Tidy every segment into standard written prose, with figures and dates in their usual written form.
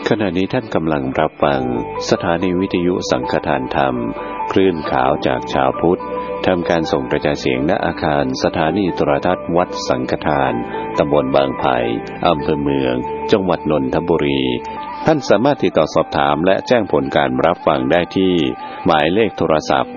ขณะนี้ท่านกำลังรับฟังสถานีวิทยุสังฆทานธรรมคลื่นขาวจากชาวพุทธทำการส่งกระจายเสียงณอาคารสถานีโทรทัศน์วัดสังฆทานตำบลบางไผ่อำเภอเมืองจังหวัดนนทบุรีท่านสามารถติดต่อสอบถามและแจ้งผลการรับฟังได้ที่หมายเลขโทรศัพท์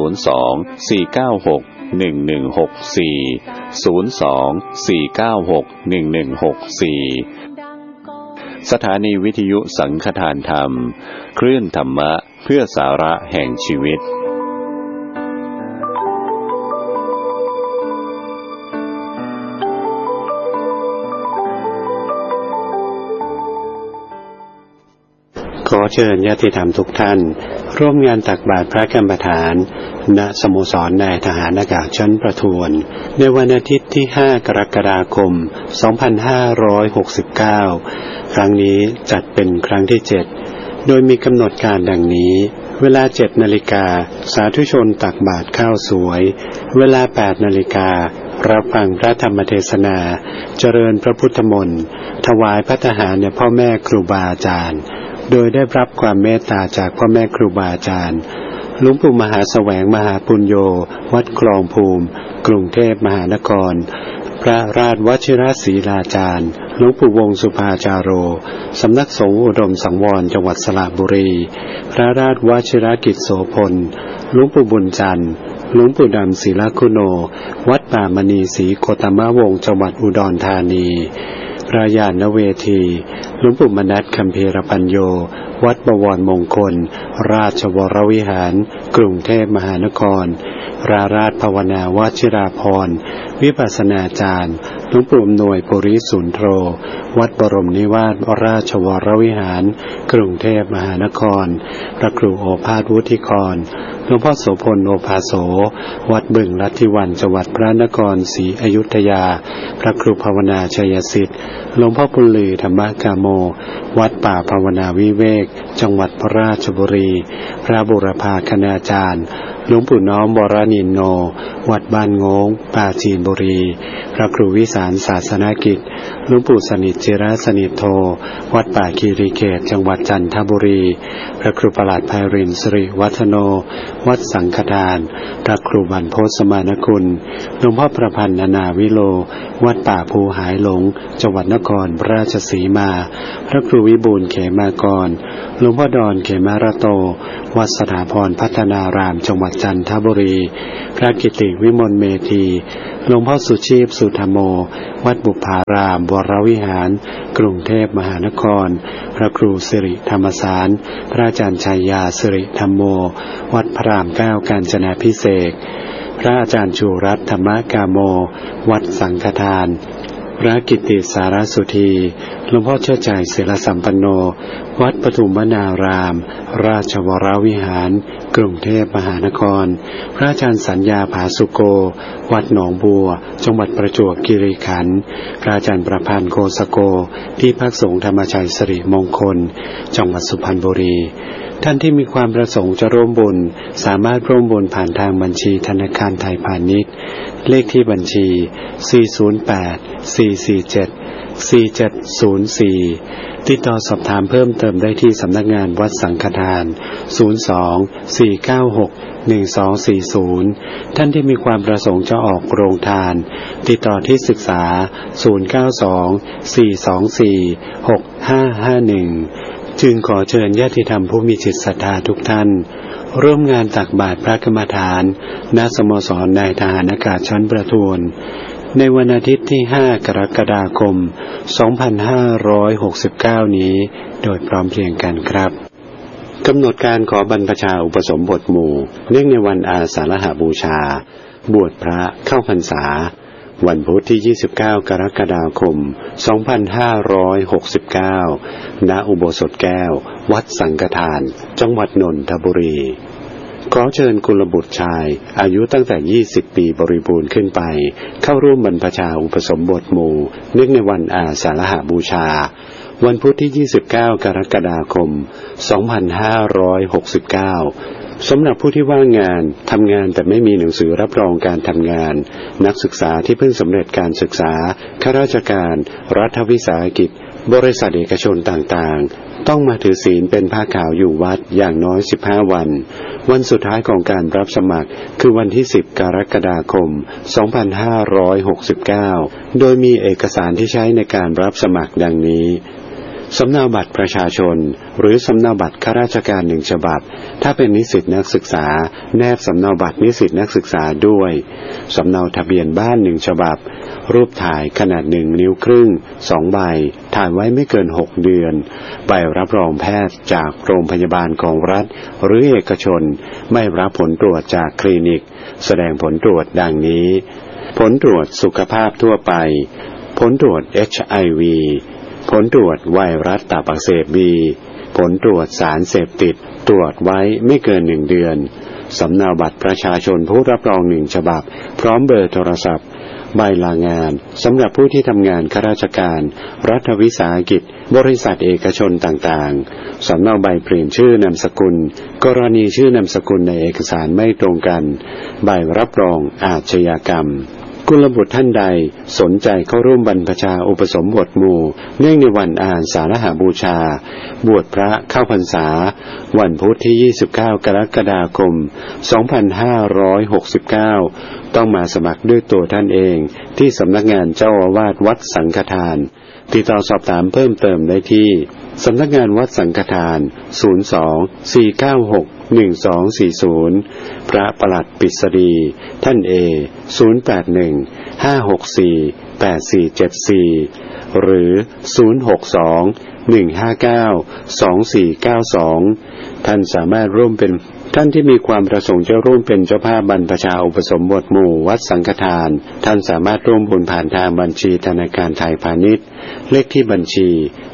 02-496-1164 สถานีวิทยุสังฆทานธรรมคลื่นธรรมะเพื่อสาระแห่งชีวิตขอเชิญญาติธรรมทุกท่านร่วมงานตักบาตรพระกรรมฐานณสโมสรนายทหารอากาศชั้นประทวนในวันอาทิตย์ที่5กรกฎาคม2569ครั้งนี้จัดเป็นครั้งที่7โดยมีกำหนดการดังนี้เวลา 7 นาฬิกาสาธุชนตักบาตรข้าวสวยเวลา 8 นาฬิการับฟังพระธรรมเทศนาเจริญพระพุทธมนต์ถวายภัตตาหารแด่พ่อแม่ครูบาอาจารย์โดยได้รับความเมตตาจากพ่อแม่ครูบาอาจารย์หลวงปู่มหาแสวงมหาปุญโญวัดคลองภูมิกรุงเทพมหานครพระราชวชิรศรีลาจารย์หลวงปู่วงสุภาจาโรสำนักสงฆ์อุดมสังวรจังหวัดสระบุรีพระราชวชิรกิจโสพลหลวงปู่บุญจันทร์หลวงปู่ดำศิลคุโนวัดป่ามณีศรีโคตมวงศ์จังหวัดอุดรธานีพระญาณเวทีหลวงปู่มนัสคัมภีรปัญโยวัดบวรมงคลราชวรวิหารกรุงเทพมหานครพระราชภาวนาวชิราภรณ์วิปัสสนาจารย์หลวงปู่อำนวยปุริสุนโธวัดบรมนิวาสราชวรวิหารกรุงเทพมหานครพระครูโอภาสวุฒิกรหลวงพ่อโสพลโอภาโสวัดบึงลัทธิวันจังหวัดพระนครศรีอยุธยาพระครูภาวนาชัยสิทธิ์หลวงพ่อปุลือธรรมกาโมวัดป่าภาวนาวิเวกจังหวัดพระราชบุรีพระบุรพาคณาจารย์หลวงปู่น้อมวรนินโนวัดบ้านโงงปราจีนบุรีพระครูวิสารศาสนกิจหลวงปู่สนิทจิรสนิทโทวัดป่าคีรีเขตจังหวัดจันทบุรีพระครูประหลัดไพรินทร์สิริวัฒโนวัดสังฆทานพระครูบรรพตสมานคุณหลวงพ่อประพันธ์นาวิโลวัดป่าภูหายหลงจังหวัดนครราชสีมาพระครูวิบูลย์เขมากรหลวงพ่อดอนเขมารโตวัดสถาพรพัฒนารามจังหวัดจันทบุรีพระกิติวิมลเมธีหลวงพ่อสุชีพสุธโมวัดบุพารามวรวิหารกรุงเทพมหานครพระครูสิริธรรมสารพระอาจารย์ชัยยาสิริธรรมโมวัดพระรามเก้ากาญจนาภิเษกพระอาจารย์ชูรัตน์ธรรมกาโมวัดสังฆทานพระกิติสารสุธีหลวงพ่อเชิดใจศิลสัมปันโนวัดปทุมวนารามราชวรวิหารกรุงเทพมหานครพระอาจารย์สัญญาผาสุโกวัดหนองบัวจังหวัดประจวบคีรีขันธ์พระอาจารย์ประพันธ์โคสโกที่พักสงฆ์ธรรมชัยสิริมงคลจังหวัดสุพรรณบุรีท่านที่มีความประสงค์จะร่วมบุญสามารถร่วมบุญผ่านทางบัญชีธนาคารไทยพาณิชย์เลขที่บัญชี408-447-4704ติดต่อสอบถามเพิ่มเติมได้ที่สำนักงานวัดสังฆทาน02-496-1240ท่านที่มีความประสงค์จะออกโรงทานติดต่อที่ศึกษา092-424-6551จึงขอเชิญญาติธรรมผู้มีจิตศรัทธาทุกท่านร่วมงานตักบาตรพระกรรมฐานณสโมสรนายทหารอากาศชั้นประทวนในวันอาทิตย์ที่5กรกฎาคม2569นี้โดยพร้อมเพรียงกันครับกำหนดการขอบรรพชาอุปสมบทหมู่เนื่องในวันอาสาฬหบูชาบวชพระเข้าพรรษาวันพุธที่29กรกฎาคม2569ณอุโบสถแก้ววัดสังฆทานจังหวัดนนทบุรีขอเชิญกุลบุตรชายอายุตั้งแต่20ปีบริบูรณ์ขึ้นไปเข้าร่วมบรรพชาอุปสมบทหมู่เนื่องในวันอาสาฬหบูชาวันพุธที่29กรกฎาคม2569สำหรับผู้ที่ว่างงานทำงานแต่ไม่มีหนังสือรับรองการทำงานนักศึกษาที่เพิ่งสำเร็จการศึกษาข้าราชการรัฐวิสาหกิจบริษัทเอกชนต่างๆต้องมาถือศีลเป็นผ้าขาวอยู่วัดอย่างน้อย15 วันวันสุดท้ายของการรับสมัครคือวันที่10 กรกฎาคม 2569 โดยมีเอกสารที่ใช้ในการรับสมัครดังนี้สำเนาบัตรประชาชนหรือสำเนาบัตรข้าราชการ1 ฉบับถ้าเป็นนิสิตนักศึกษาแนบสำเนาบัตรนิสิตนักศึกษาด้วยสำเนาทะเบียนบ้าน1 ฉบับรูปถ่ายขนาด1 นิ้วครึ่ง2 ใบถ่ายไว้ไม่เกิน6 เดือนใบรับรองแพทย์จากโรงพยาบาลของรัฐหรือเอกชนไม่รับผลตรวจจากคลินิกแสดงผลตรวจดังนี้ผลตรวจสุขภาพทั่วไปผลตรวจ HIVผลตรวจไวรัสตับอักเสบ B ผลตรวจสารเสพติดตรวจไว้ไม่เกิน1 เดือนสำเนาบัตรประชาชนผู้รับรอง1 ฉบับพร้อมเบอร์โทรศัพท์ใบลางานสำหรับผู้ที่ทำงานข้าราชการรัฐวิสาหกิจบริษัทเอกชนต่างๆสำเนาใบเปลี่ยนชื่อนามสกุลกรณีชื่อนามสกุลในเอกสารไม่ตรงกันใบรับรองอาชญากรรมกุลบุตรท่านใดสนใจเข้าร่วมบรรพชาอุปสมบทหมู่เนื่องในวันอาสาฬหบูชาบวชพระเข้าพรรษาวันพุธที่29 กรกฎาคม 2569ต้องมาสมัครด้วยตัวท่านเองที่สำนักงานเจ้าอาวาสวัดสังฆทานติดต่อสอบถามเพิ่มเติมได้ที่สำนักงานวัดสังฆทาน02-496-1240พระปลัดปิษฎีท่านเอ081-564-8474หรือ062-159-2492ท่านสามารถร่วมเป็นท่านที่มีความประสงค์จะร่วมเป็นเจ้าภาพบรรพชาอุปสมบทหมู่วัดสังฆทานท่านสามารถร่วมบุญผ่านทางบัญชีธนาคารไทยพาณิชย์เลขที่บัญชี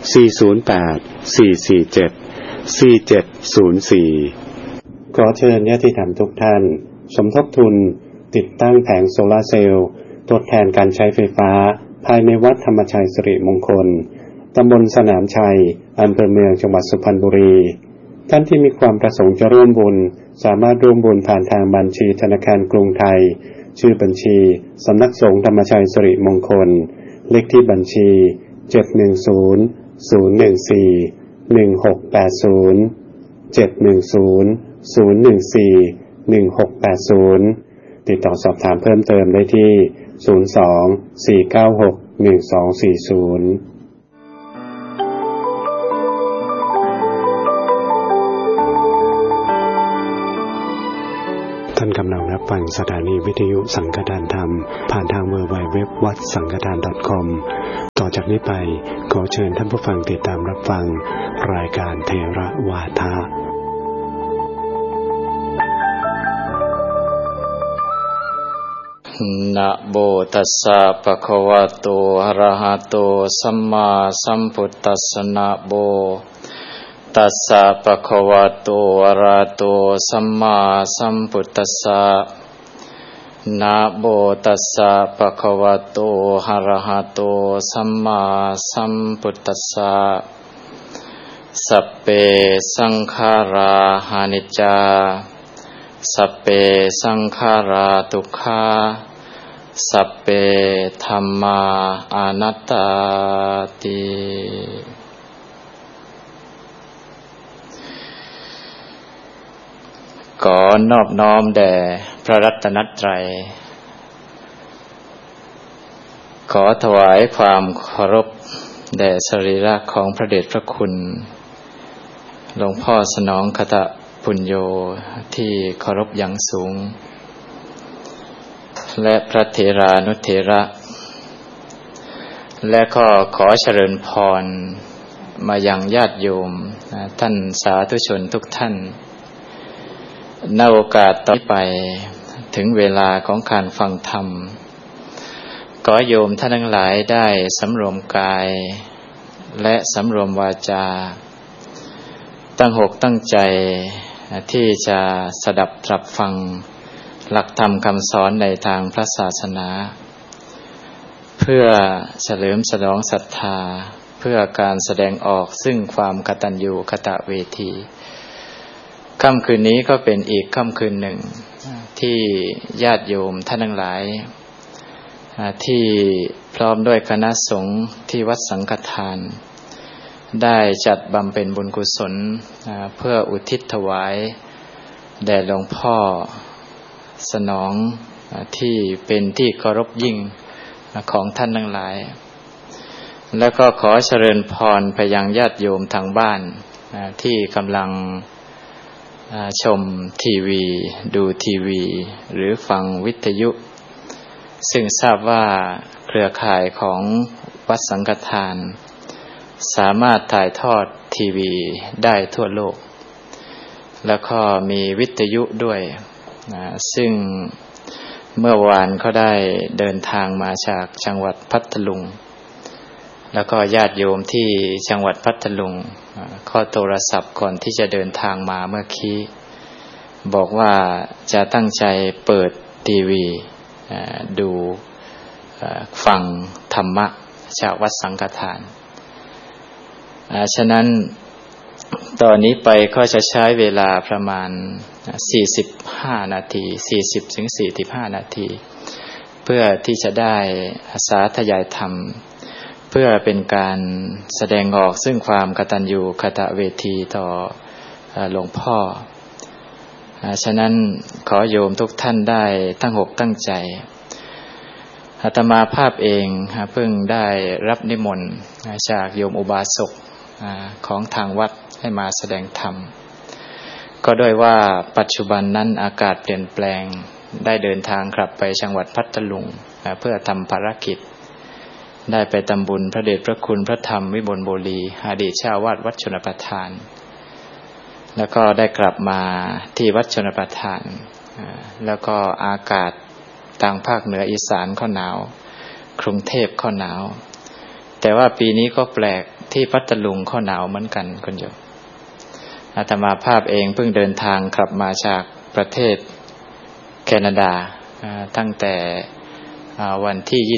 408-447-4704ขอเชิญญาติธรรมทุกท่านสมทบทุนติดตั้งแผงโซลาร์เซลล์ทดแทนการใช้ไฟฟ้าภายในวัดธรรมชัยสิริมงคลตำบลสนามชัยอำเภอเมืองจังหวัดสุพรรณบุรีท่านที่มีความประสงค์จะร่วมบุญสามารถร่วมบุญผ่านทางบัญชีธนาคารกรุงไทยชื่อบัญชีสำนักสงฆ์ธรรมชัยสิริมงคลเลขที่บัญชี710-014-1680 ติดต่อสอบถามเพิ่มเติมได้ที่02-496-1240ท่านกำลังรับฟังสถานีวิทยุสังฆทานธรรมผ่านทาง www วัดสังฆทาน .com ต่อจากนี้ไปขอเชิญท่านผู้ฟังติดตามรับฟังรายการเทระวาทะนะโมตัสสะภะคะวะโตอะระหะโตสัมมาสัมพุทธัสสะนะโมตัสสะภะคะวะโตอะระหะโตสัมมาสัมพุทธัสสะนะโมตัสสะภะคะวะโตอะระหะโตสัมมาสัมพุทธัสสะสัพเพสังขาราอนิจจาสัพเพสังขาราทุกขาสัพเพธัมมาอนัตตาติขอนอบน้อมแด่พระรัตนตรัยขอถวายความเคารพแด่สรีระของพระเดชพระคุณหลวงพ่อสนองคตปุญโญที่เคารพอย่างสูงและพระเถรานุเถระและก็ขอเจริญพรมายังญาติโยมท่านสาธุชนทุกท่านในโอกาสต่อไปถึงเวลาของการฟังธรรมขอโยมท่านทั้งหลายได้สำรวมกายและสำรวมวาจาตั้งอกตั้งใจที่จะสดับตรับฟังหลักธรรมคำสอนในทางพระศาสนาเพื่อเฉลิมฉลองศรัทธาเพื่อการแสดงออกซึ่งความกตัญญูกตเวทีค่ำคืนนี้ก็เป็นอีกค่ำคืนหนึ่งที่ญาติโยมท่านทั้งหลายที่พร้อมด้วยคณะสงฆ์ที่วัดสังฆทานได้จัดบำเพ็ญบุญกุศลเพื่ออุทิศถวายแด่หลวงพ่อสนองที่เป็นที่เคารพยิ่งของท่านทั้งหลายแล้วก็ขอเจริญพรไปยังญาติโยมทางบ้านที่กำลังชมทีวีดูทีวีหรือฟังวิทยุซึ่งทราบว่าเครือข่ายของวัดสังฆทานสามารถถ่ายทอดทีวีได้ทั่วโลกแล้วก็มีวิทยุด้วยซึ่งเมื่อวานเขาได้เดินทางมาจากจังหวัดพัทลุงแล้วก็ญาติโยมที่จังหวัดพัทลุงข้อโทรศัพท์ก่อนที่จะเดินทางมาเมื่อกี้บอกว่าจะตั้งใจเปิดทีวีดูฟังธรรมะจากวัดสังฆทานฉะนั้นตอนนี้ไปก็จะใช้เวลาประมาณ45นาที40ถึง45นาทีเพื่อที่จะได้สาธยายธรรมเพื่อเป็นการแสดงออกซึ่งความกตัญญูกตเวทีต่อหลวงพ่อฉะนั้นขอโยมทุกท่านได้ตั้งอกตั้งใจอาตมาภาพเองเพิ่งได้รับนิมนต์จากโยมอุบาสกของทางวัดให้มาแสดงธรรมก็ด้วยว่าปัจจุบันนั้นอากาศเปลี่ยนแปลงได้เดินทางกลับไปจังหวัดพัทลุงเพื่อทำภารกิจได้ไปทำบุญพระเดชพระคุณพระธรรมวิบลโบลีอดีตเจ้าวาดวัดชลประทานแล้วก็ได้กลับมาที่วัดชลประทานแล้วก็อากาศทางภาคเหนืออีสานก็หนาวกรุงเทพก็หนาวแต่ว่าปีนี้ก็แปลกที่พัทลุงก็หนาวเหมือนกันคุณโยมอาตมาภาพเองเพิ่งเดินทางกลับมาจากประเทศแคนาดาตั้งแต่วันที่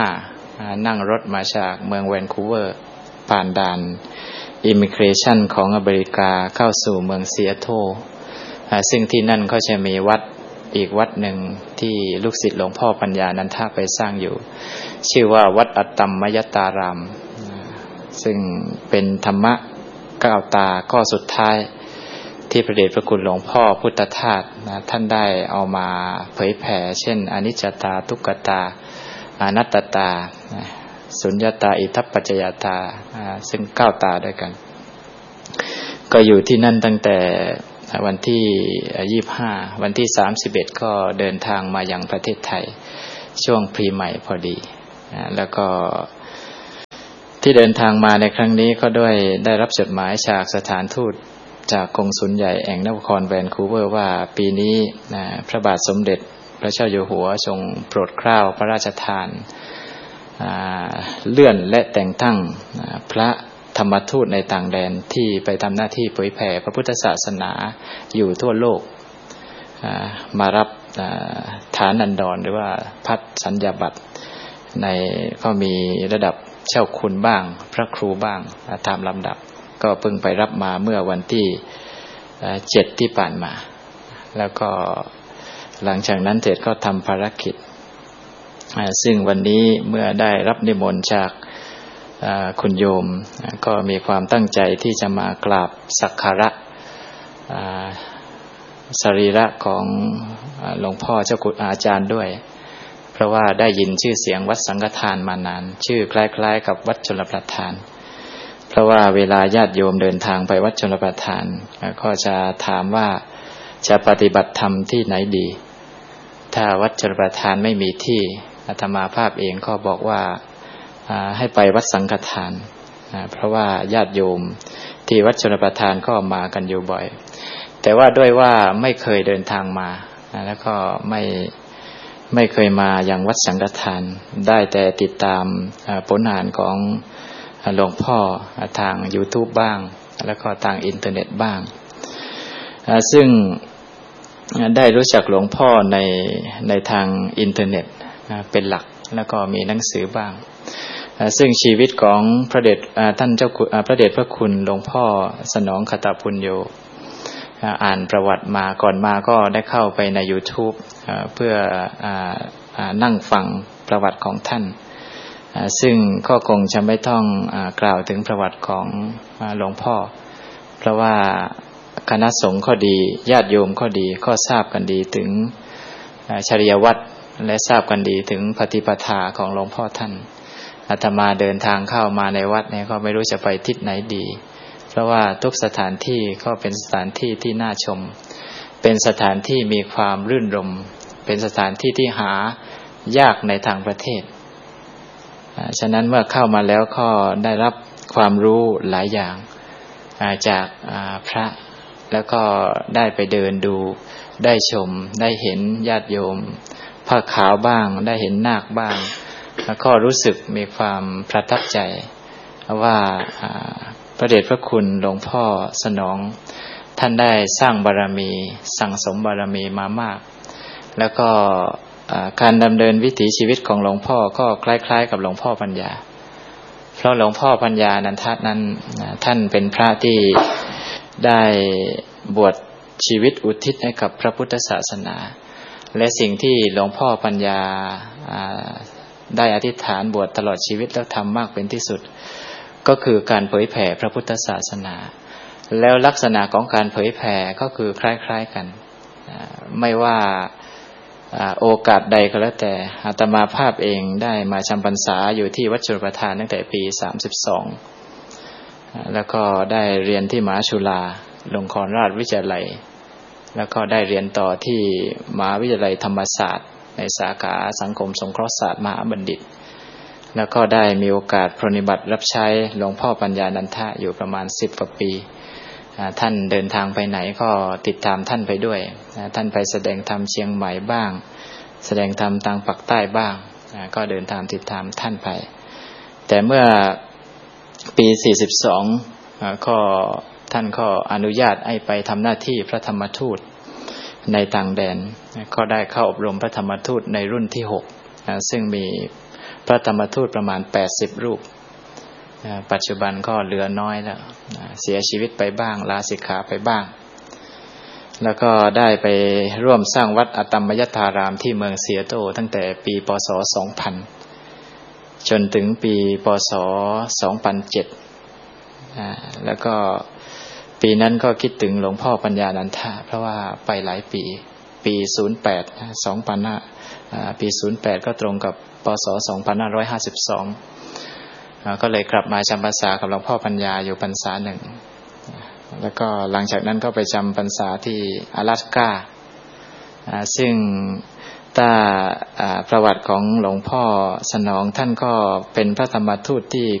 25นั่งรถมาจากเมืองแวนคูเวอร์ผ่านด่านอิมิเกรชันของอเมริกาเข้าสู่เมืองซีแอตเทิลซึ่งที่นั่นก็จะมีวัดอีกวัดหนึ่งที่ลูกศิษย์หลวงพ่อปัญญานันทะไปสร้างอยู่ชื่อว่าวัดอัตตัมมยตารามซึ่งเป็นธรรมะก้าวตาข้อสุดท้ายที่พระเดชพระคุณหลวงพ่อพุทธทาสท่านได้เอามาเผยแผ่เช่นอนิจจตาทุกขตาอนัตตตาสุญญตาอิทัปปัจจยตาซึ่งก้าวตาด้วยกันก็อยู่ที่นั่นตั้งแต่วันที่25วันที่31ก็เดินทางมายังประเทศไทยช่วงปีใหม่พอดีแล้วก็ที่เดินทางมาในครั้งนี้ก็ด้วยได้รับจดหมายจากสถานทูตจากกงสุลใหญ่แห่งนครแวนคูเวอร์ว่าปีนี้พระบาทสมเด็จพระเจ้าอยู่หัวทรงโปรดเกล้าพระราชทานเลื่อนและแต่งตั้งพระธรรมทูตในต่างแดนที่ไปทำหน้าที่เผยแผ่พระพุทธศาสนาอยู่ทั่วโลกมารับฐานันดรหรือว่าพัดสัญญาบัตรในก็มีระดับเจ้าคุณบ้างพระครูบ้างตามลำดับก็เพิ่งไปรับมาเมื่อวันที่7ที่ผ่านมาแล้วก็หลังจากนั้นเสร็จก็ทำภารกิจซึ่งวันนี้เมื่อได้รับนิมนต์จากคุณโยมก็มีความตั้งใจที่จะมากราบสักการะสรีระของหลวงพ่อเจ้าคุณอาจารย์ด้วยเพราะว่าได้ยินชื่อเสียงวัดสังฆทานมานานชื่อคล้ายๆกับวัดชลประทานเพราะว่าเวลาญาติโยมเดินทางไปวัดชลประทานก็จะถามว่าจะปฏิบัติธรรมที่ไหนดีถ้าวัดชลประทานไม่มีที่อาตมาภาพเองก็บอกว่าให้ไปวัดสังฆทานเพราะว่าญาติโยมที่วัดชลประทานก็มากันอยู่บ่อยแต่ว่าด้วยว่าไม่เคยเดินทางมาแล้วก็ไม่เคยมาอย่างวัดสังฆทานได้แต่ติดตามผลงานของหลวงพ่อทาง YouTube บ้างแล้วก็ทางอินเทอร์เน็ตบ้างซึ่งได้รู้จักหลวงพ่อในทางอินเทอร์เน็ตเป็นหลักแล้วก็มีหนังสือบ้างซึ่งชีวิตของพระเดชท่านเจ้าพระเดชพระคุณหลวงพ่อสนองขตปุญโญอ่านประวัติมาก่อนมาก็ได้เข้าไปใน YouTube เพื่อนั่งฟังประวัติของท่านซึ่งก็คงจะไม่ต้องกล่าวถึงประวัติของหลวงพ่อเพราะว่าคณะสงฆ์ก็ดีญาติโยมก็ดีก็ทราบกันดีถึงจริยวัตรและทราบกันดีถึงปฏิปทาของหลวงพ่อท่านอาตมาเดินทางเข้ามาในวัดเนี่ยก็ไม่รู้จะไปทิศไหนดีเพราะว่าทุกสถานที่ก็เป็นสถานที่ที่น่าชมเป็นสถานที่มีความรื่นรมเป็นสถานที่ที่หายากในทางประเทศฉะนั้นเมื่อเข้ามาแล้วก็ได้รับความรู้หลายอย่างจากพระแล้วก็ได้ไปเดินดูได้ชมได้เห็นญาติโยมผ้าขาวบ้างได้เห็นนาคบ้างแล้วก็รู้สึกมีความประทับใจว่าพระเดชพระคุณหลวงพ่อสนองท่านได้สร้างบารมีสั่งสมบารมีมามากแล้วก็การดำเนินวิถีชีวิตของหลวงพ่อก็คล้ายๆกับหลวงพ่อปัญญาเพราะหลวงพ่อปัญญานั้นท่านเป็นพระที่ได้บวชชีวิตอุทิศให้กับพระพุทธศาสนาและสิ่งที่หลวงพ่อปัญญาได้อธิษฐานบวชตลอดชีวิตแล้วทำมากเป็นที่สุดก็คือการเผยแผ่พระพุทธศาสนาแล้วลักษณะของการเผยแผ่ก็คือคล้ายๆกันไม่ว่าโอกาสใดก็แล้วแต่อาตมาภาพเองได้มาจำพรรษาอยู่ที่วัดชลประทานตั้งแต่ปี32แล้วก็ได้เรียนที่มหาจุฬาลงกรณราชวิทยาลัยแล้วก็ได้เรียนต่อที่มหาวิทยาลัยธรรมศาสตร์ในสาขาสังคมสงเคราะห์ศาสตร์มหาบัณฑิตแล้วก็ได้มีโอกาสปฏิบัติรับใช้หลวงพ่อปัญญานันทะอยู่ประมาณ10 กว่าปีท่านเดินทางไปไหนก็ติดตามท่านไปด้วยท่านไปแสดงธรรมเชียงใหม่บ้างแสดงธรรมทางปากใต้บ้างก็เดินตามติดตามท่านไปแต่เมื่อปี42ก็ท่านก็อนุญาตให้ไปทำหน้าที่พระธรรมทูตในต่างแดนก็ได้เข้าอบรมพระธรรมทูตในรุ่นที่6ซึ่งมีพระธรรมทูตประมาณ80 รูปปัจจุบันก็เหลือน้อยแล้วเสียชีวิตไปบ้างลาสิกขาไปบ้างแล้วก็ได้ไปร่วมสร้างวัดอัตตมยธารามที่เมืองเซียโตตั้งแต่ปีพ.ศ. 2000จนถึงปีพ.ศ. 2007แล้วก็ปีนั้นก็คิดถึงหลวงพ่อปัญญานันทะเพราะว่าไปหลายปีปี08ก็ตรงกับพ.ศ. 2552ก็เลยกลับมาจำพรรษากับหลวงพ่อปัญญาอยู่พรรษาหนึ่งแล้วก็หลังจากนั้นก็ไปจำพรรษาที่阿拉斯ก้าซึ่งถ้าประวัติของหลวงพ่อสนองท่านก็เป็นพระธรรมทูตที่